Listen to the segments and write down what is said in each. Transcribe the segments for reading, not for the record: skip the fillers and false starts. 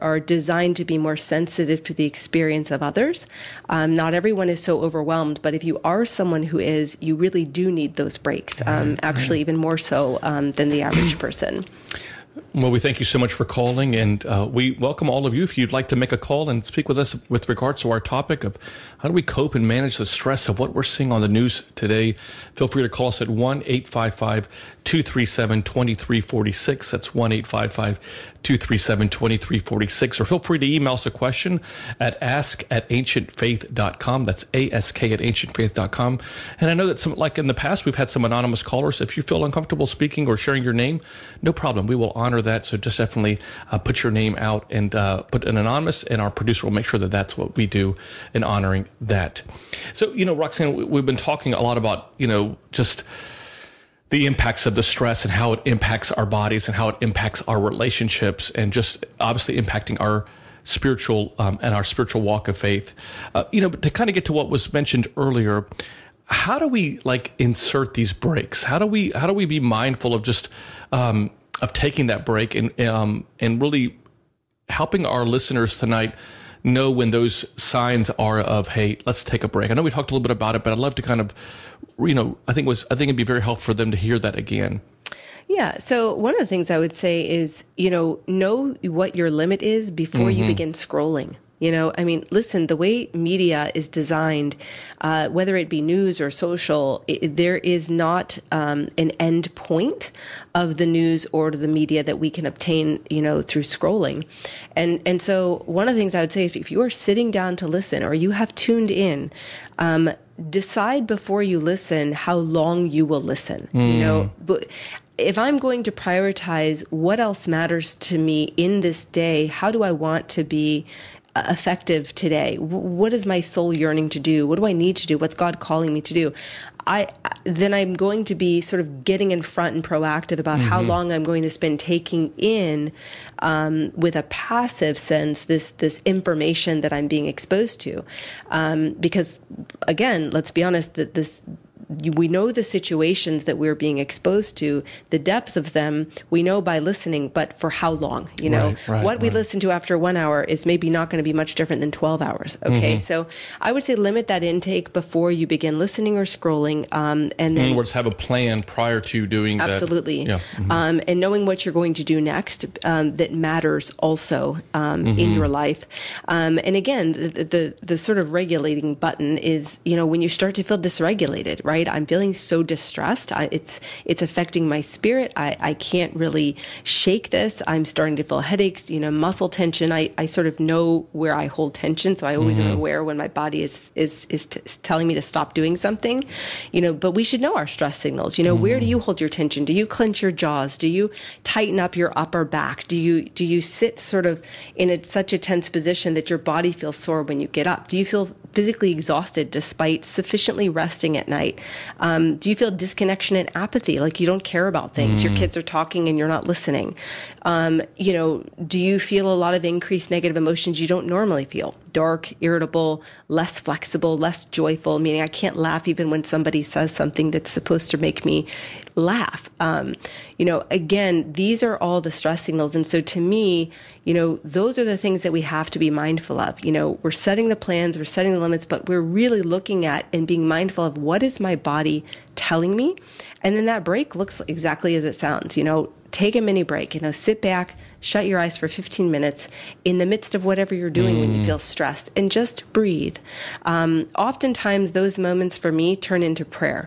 are designed to be more sensitive to the experience of others. Not everyone is so overwhelmed, but if you are someone who is, you really do need those breaks, actually even more so than the average person. Well, we thank you so much for calling, and we welcome all of you if you'd like to make a call and speak with us with regards to our topic of how do we cope and manage the stress of what we're seeing on the news today. Feel free to call us at 1-855-237-2346. That's 1-855-237-2346. Or feel free to email us a question at ask@ancientfaith.com. That's ask@ancientfaith.com. And I know that like in the past, we've had some anonymous callers. If you feel uncomfortable speaking or sharing your name, no problem. We will honor that. So just definitely put your name out and put an anonymous, and our producer will make sure that that's what we do in honoring that. So, Roxanne, we've been talking a lot about, just the impacts of the stress and how it impacts our bodies and how it impacts our relationships and just obviously impacting our spiritual and our spiritual walk of faith. But to kind of get to what was mentioned earlier, how do we insert these breaks? How do we be mindful of just of taking that break and really helping our listeners tonight know when those signs are of, hey, let's take a break? I know we talked a little bit about it, but I'd love to kind of, I think it'd be very helpful for them to hear that again. Yeah. So one of the things I would say is, know what your limit is before you begin scrolling. Listen, the way media is designed, whether it be news or social, there is not an end point of the news or the media that we can obtain, through scrolling. And so one of the things I would say is if you are sitting down to listen or you have tuned in, decide before you listen how long you will listen, but if I'm going to prioritize what else matters to me in this day, how do I want to be effective today? What is my soul yearning to do? What do I need to do? What's God calling me to do? Then I'm going to be sort of getting in front and proactive about how long I'm going to spend taking in, with a passive sense, this information that I'm being exposed to. Because again, let's be honest, that we know the situations that we're being exposed to, the depth of them, we know by listening, but for how long, what we listen to after 1 hour is maybe not going to be much different than 12 hours. Okay. So I would say limit that intake before you begin listening or scrolling. And then, in other words, have a plan prior to doing that. Absolutely. Yeah. And knowing what you're going to do next, that matters also, in your life. And again, the sort of regulating button is, when you start to feel dysregulated, right? I'm feeling so distressed. It's affecting my spirit. I can't really shake this. I'm starting to feel headaches, muscle tension. I sort of know where I hold tension. So I always am aware when my body is telling me to stop doing something, but we should know our stress signals. Where do you hold your tension? Do you clench your jaws? Do you tighten up your upper back? Do you sit sort of in such a tense position that your body feels sore when you get up? Do you feel physically exhausted despite sufficiently resting at night? Do you feel disconnection and apathy, like you don't care about things? Your kids are talking and you're not listening. Do you feel a lot of increased negative emotions you don't normally feel? Dark, irritable, less flexible, less joyful, meaning I can't laugh even when somebody says something that's supposed to make me laugh. Again, these are all the stress signals. And so to me, those are the things that we have to be mindful of. We're setting the plans, we're setting the limits, but we're really looking at and being mindful of what is my body telling me. And then that break looks exactly as it sounds. Take a mini break, sit back, shut your eyes for 15 minutes in the midst of whatever you're doing when you feel stressed, and just breathe. Oftentimes those moments for me turn into prayer.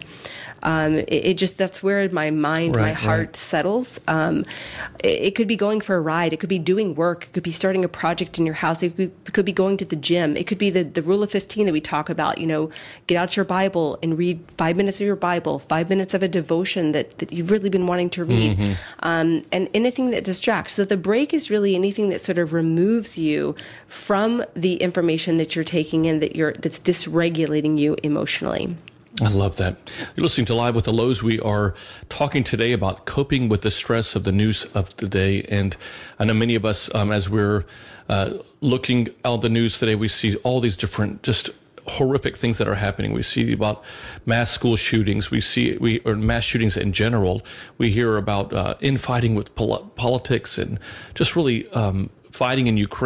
That's where my mind, my heart settles. It could be going for a ride. It could be doing work. It could be starting a project in your house. It could be going to the gym. It could be the rule of 15 that we talk about, get out your Bible and read 5 minutes of your Bible, 5 minutes of a devotion that you've really been wanting to read, and anything that distracts. So the break is really anything that sort of removes you from the information that you're taking in that's dysregulating you emotionally. I love that. You're listening to Live with the Lows. We are talking today about coping with the stress of the news of the day. And I know many of us, as we're looking at the news today, we see all these different just horrific things that are happening. We see about mass school shootings. Or mass shootings in general. We hear about infighting with politics and just really fighting in Ukraine.